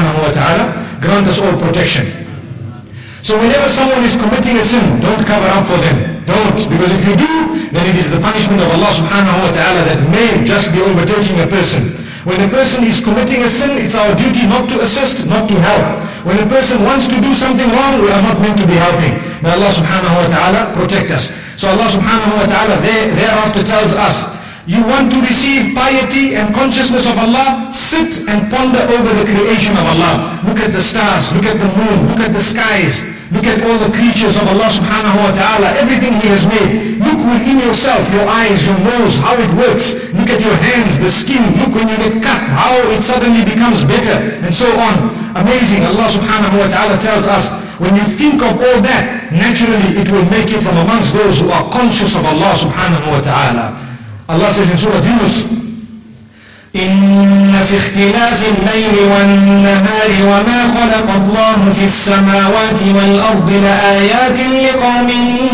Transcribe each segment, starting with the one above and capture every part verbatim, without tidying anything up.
subhanahu wa ta'ala grant us all protection. So whenever someone is committing a sin, don't cover up for them. Don't. Because if you do, then it is the punishment of Allah subhanahu wa ta'ala that may just be overtaking a person. When a person is committing a sin, it's our duty not to assist, not to help. When a person wants to do something wrong, we are not meant to be helping. May Allah subhanahu wa ta'ala protect us. So Allah subhanahu wa ta'ala there, thereafter tells us, you want to receive piety and consciousness of Allah, sit and ponder over the creation of Allah. Look at the stars, look at the moon, look at the skies, look at all the creatures of Allah subhanahu wa ta'ala, everything He has made. Look within yourself, your eyes, your nose, how it works. Look at your hands, the skin, look when you get cut, how it suddenly becomes better, and so on. Amazing. Allah subhanahu wa ta'ala tells us, when you think of all that, naturally it will make you from amongst those who are conscious of Allah subhanahu wa ta'ala. Allah says in Surah Yunus, إِنَّ فِي اخْتِلَافِ اللَّيْلِ وَالنَّهَارِ وَمَا خَلَقَ اللَّهُ فِي السَّمَاوَاتِ وَالْأَرْضِ لَآيَاتٍ لِقَوْمٍ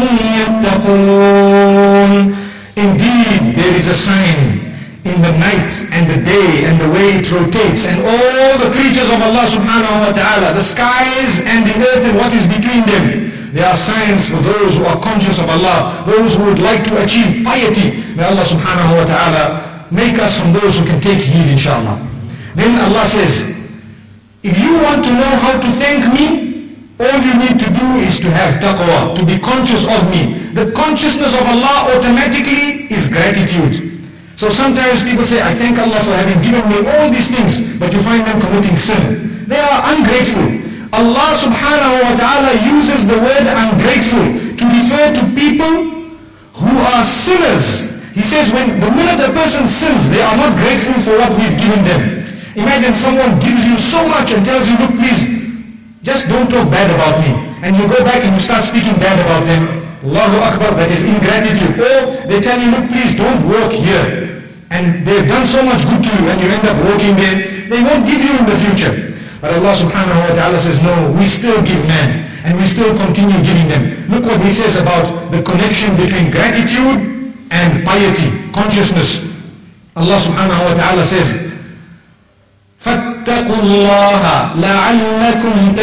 يَتَّقُونَ. Indeed, there is a sign in the night and the day and the way it rotates and all the creatures of Allah subhanahu wa ta'ala, the skies and the earth and what is between them. There are signs for those who are conscious of Allah, those who would like to achieve piety. May Allah subhanahu wa ta'ala make us from those who can take heed, inshallah. Then Allah says, if you want to know how to thank me, all you need to do is to have taqwa, to be conscious of me. The consciousness of Allah automatically is gratitude. So sometimes people say, I thank Allah for having given me all these things, but you find them committing sin. They are ungrateful. Allah subhanahu wa ta'ala uses the word ungrateful to refer to people who are sinners. He says when the minute a person sins, they are not grateful for what we've given them. Imagine someone gives you so much and tells you, look please, just don't talk bad about me. And you go back and you start speaking bad about them. Allahu Akbar, that is ingratitude. Or they tell you, look please, don't work here. And they've done so much good to you and you end up working there. They won't give you in the future. But Allah subhanahu wa ta'ala says, no, we still give man and we still continue giving them. Look what He says about the connection between gratitude and piety, consciousness. Allah subhanahu wa ta'ala says, فَاتَّقُوا اللَّهَ لَعَلَّكُمْ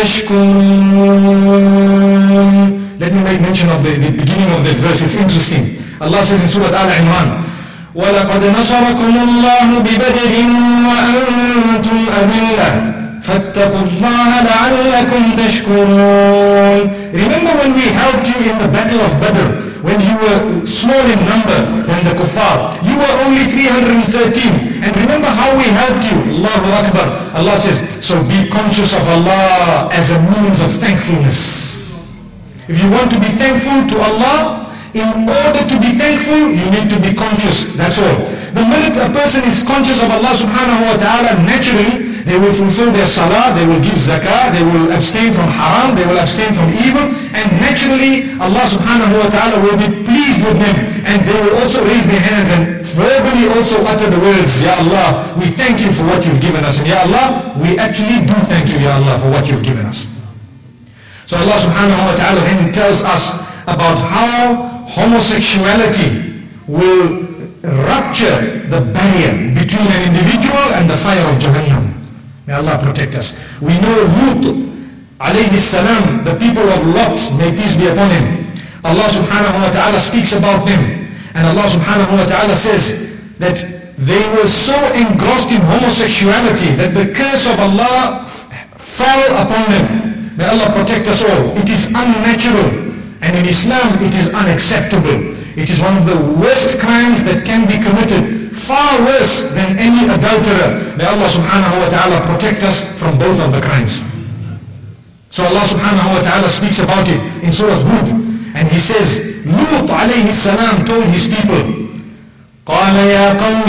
تَشْكُرُونَ. Let me make mention of the, the beginning of that verse. It's interesting. Allah says in Surah Al-Imran, وَلَقَدْ نَصَرَكُمُ اللَّهُ بِبَدْرٍ وَأَنْتُمْ أَذِلَّةٌ فَاتَّقُوا اللَّهَ لَعَلَّكُمْ تَشْكُرُونَ. Remember when we helped you in the battle of Badr, when you were small in number than the kuffar. You were only three hundred thirteen. And remember how we helped you. Allahu Akbar. Allah says, so be conscious of Allah as a means of thankfulness. If you want to be thankful to Allah, in order to be thankful, you need to be conscious. That's all. The minute a person is conscious of Allah subhanahu wa ta'ala, naturally, they will fulfill their salah, they will give zakah, they will abstain from haram, they will abstain from evil, and naturally Allah subhanahu wa ta'ala will be pleased with them, and they will also raise their hands and verbally also utter the words, Ya Allah, we thank you for what you've given us, and Ya Allah, we actually do thank you, Ya Allah, for what you've given us. So Allah subhanahu wa ta'ala then tells us about how homosexuality will rupture the barrier between an individual and the fire of Jahannam. May Allah protect us. We know Lut alayhi salam, the people of Lot, may peace be upon him. Allah subhanahu wa ta'ala speaks about them. And Allah subhanahu wa ta'ala says that they were so engrossed in homosexuality that the curse of Allah fell upon them. May Allah protect us all. It is unnatural. And in Islam, it is unacceptable. It is one of the worst crimes that can be committed, far worse than any adulterer. May Allah subhanahu wa ta'ala protect us from both of the crimes. So Allah subhanahu wa ta'ala speaks about it in Surah Hud, and He says, Lut alayhi salam told his people, قَالَ يَا قَوْمِ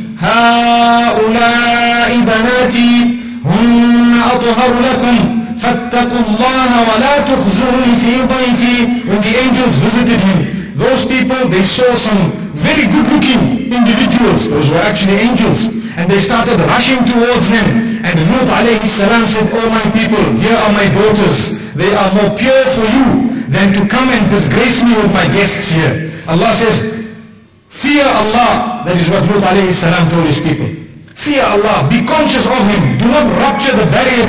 هَؤُلَاءِ بَنَاتِي هُنَّ أَطْهَرُ لَكُمْ فَاتَّقُوا اللَّهَ وَلَا تُخْزُونِ فِي ضَيْفِي. When the angels visited him, those people, they saw some very good-looking individuals. Those were actually angels. And they started rushing towards them. And Lut alayhi salam said, oh my people, here are my daughters. They are more pure for you than to come and disgrace me with my guests here. Allah says, fear Allah. That is what Lut alayhi salam told his people. Fear Allah. Be conscious of Him. Do not rupture the barrier